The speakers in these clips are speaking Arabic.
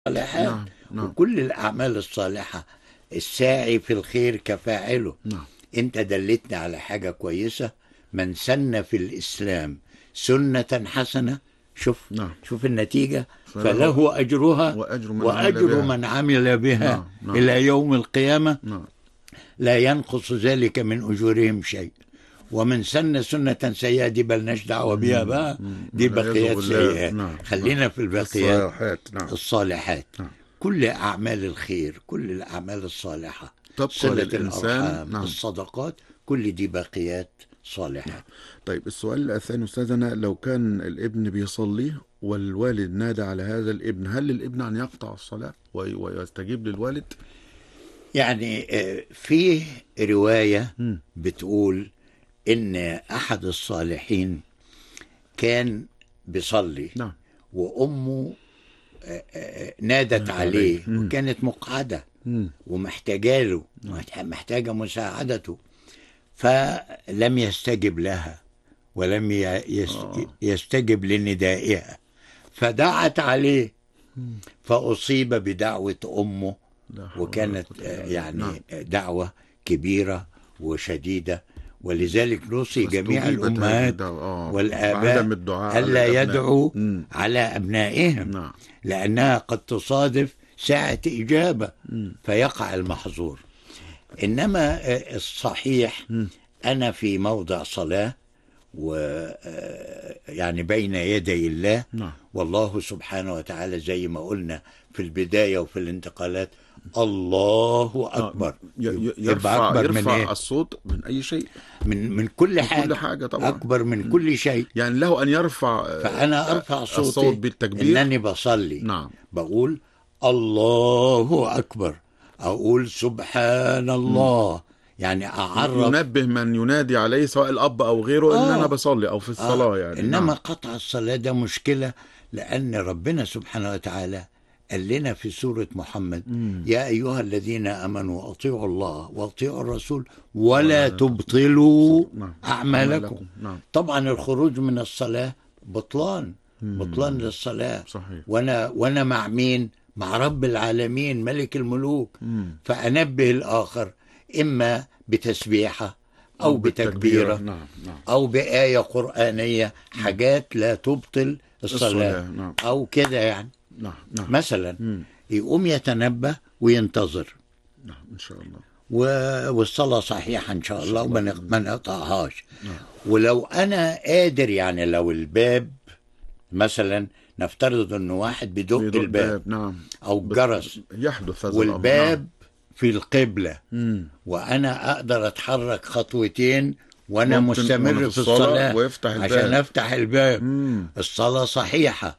الصالحات. نعم نعم وكل الأعمال الصالحة الساعي في الخير كفاعله. نعم أنت دلتني على حاجة كويسة: من سن في الإسلام سنة حسنة. نعم شوف النتيجة: فله فله أجرها وأجر من عمل وأجر بها. من عمل بها نعم نعم إلى يوم القيامة، نعم لا ينقص ذلك من أجورهم شيء. ومن سن سنة سيئة دي بلناش دعوة بيها بقى، دي والعياذ بقيات بالله. سيئات. نعم نعم خلينا في في البقيات الصالحات. نعم الصالحات. نعم. كل أعمال الخير، كل الأعمال الصالحة، تبقى صلة للإنسان. الأرحام، نعم الصدقات، كل دي باقيات نعم. صالحات. طيب السؤال الثاني أستاذنا، لو كان الابن بيصلي والوالد نادى على هذا الابن، هل للابن أن يقطع الصلاة ويستجيب للوالد؟ يعني فيه رواية مم. بتقول إن أحد الصالحين كان بيصلي، نعم. وأمه نادت نادى عليه. عليه وكانت مقعدة ومحتاجة له، محتاجة مساعدته، فلم يستجب لها ولم آه. يستجب لندائها، فدعت عليه فأصيب بدعوة أمه. لا حول ولا وكانت قوة إلا بالله. نعم. يعني دعوة كبيرة وشديدة، ولذلك نوصي جميع فاستجيبت هذه الأمهات الدعوة والآباء بعدم الدعاء على ألا الأبناء. يدعوا على أبنائهم، نعم. لأنها قد تصادف ساعة إجابة فيقع المحظور. إنما الصحيح، أنا في موضع صلاة ويعني بين يدي الله، نعم. والله سبحانه وتعالى زي ما قلنا في البداية وفي الانتقالات: الله أكبر. يبقى أكبر من يرفع إيه؟ الصوت من أي شيء. من كل من كل حاجة، حاجة طبعا. أكبر من كل شيء. يعني له أن يرفع فأنا أرفع الصوت صوتي بالتكبير. إنني بصلي، نعم. بقول الله أكبر، أقول سبحان الله، يعني أعرف. ينبه من ينادي عليه سواء الأب أو غيره إن أنا بصلي أو في الصلاة يعني. إنما نعم. قطع الصلاة ده مشكلة، لأن ربنا سبحانه وتعالى قال لنا في سورة محمد: يا أيها الذين آمنوا أطيعوا الله وأطيعوا الرسول ولا ولا تبطلوا نعم. أعمالكم. أعمالكم. نعم. طبعا الخروج من الصلاة بطلان، بطلان للصلاة. صحيح. وأنا مع مين؟ مع رب العالمين ملك الملوك. فأنبه الآخر إما بتسبيحة أو بالتكبيرة. بتكبيرة نعم نعم. أو بآية قرآنية، حاجات لا تبطل الصلاة نعم أو كده يعني. نعم نعم. مثلا يقوم يتنبه وينتظر، نعم إن شاء الله. والصلاة صحيحة إن شاء الله، ما نقطعهاش. نعم. ولو أنا قادر، يعني لو الباب مثلا، نفترض أنه واحد بدق الباب باب. نعم. أو الجرس يحدث هذا الأمر. نعم. والباب في القبلة، وأنا أقدر أتحرك خطوتين وأنا ممكن وأنا مستمر في الصلاة ويفتح عشان الباب. أفتح الباب. الصلاة صحيحة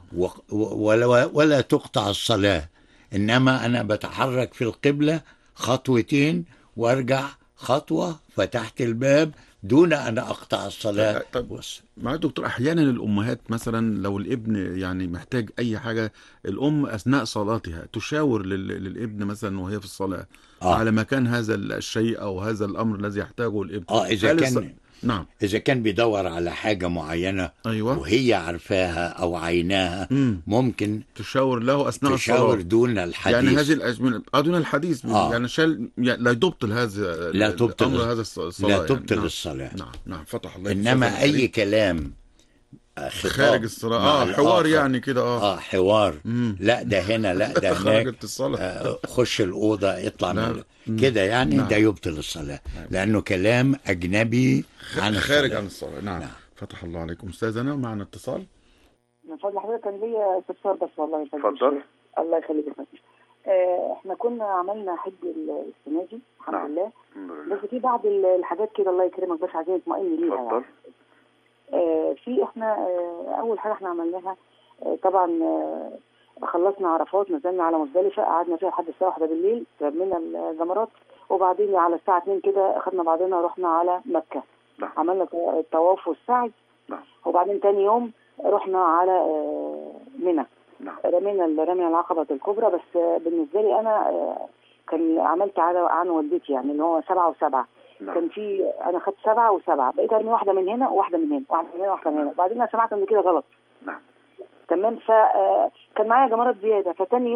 ولا تقطع الصلاة، إنما أنا بتحرك في القبلة خطوتين وأرجع خطوة، فتحت الباب دون أن أقطع الصلاة. طيب مع دكتور، أحيانا الأمهات مثلا لو الابن يعني محتاج أي حاجة، الأم أثناء صلاتها تشاور للابن مثلا وهي في الصلاة على مكان هذا الشيء أو هذا الأمر الذي يحتاجه الابن. إذا كان نعم. إذا كان بيدور على حاجة معينة، أيوة، وهي عارفاها أو عيناها، ممكن تشاور له أثناء تشاور الصلاة دون الحديث. يعني هذه الأزمنة دون الحديث. يعني يعني لا تبطل هذا لا تبطل الأمر، هذا الصلاة. لا تبطل يعني. نعم. الصلاة. نعم نعم. فتح الله. إنما أي كلام خارج خطاب الصلاة مع حوار الآخر، يعني كده. حوار، لا ده هنا لا ده هناك، خرجت الصلاة. خش الأوضة اطلع لا. كده يعني. نعم. ده يبطل الصلاة، لأنه كلام أجنبي عن خارج الصلاة. عن الصلاة. نعم. فتح الله عليكم. أستاذنا معنا اتصال. من فضل حضرتك كان ليا استفسار بس والله. اتفضل. الله يخليك يا فندم. احنا كنا عملنا حج السنه دي الحمد لله. بس في بعض الحاجات كده الله يكرمك بس عايزين نطمئن ليها. اتفضل. في احنا اول حاجه احنا عملناها طبعا خلصنا عرفات، نزلنا على مزدلفه، قعدنا فيها لحد الساعه 1 بالليل، رمينا الجمرات، وبعدين على الساعه 2 كده اخذنا بعضنا رحنا على مكه. نعم. عملنا الطواف والسعي. نعم. وبعدين تاني يوم رحنا على منى. نعم. رمينا العقبة الكبرى. بس بالنسبة لي أنا كان عملت عن والدتي، يعني اللي هو 7 و7. نعم. كان في أنا خدت 7 و7، بقيت أرمي واحدة من هنا وواحدة من هنا، واحدة من هنا وواحدة من هنا. وبعدين أنا سمعت إن كده غلط. نعم. تمام. فكان معايا جمرات زياده، فتاني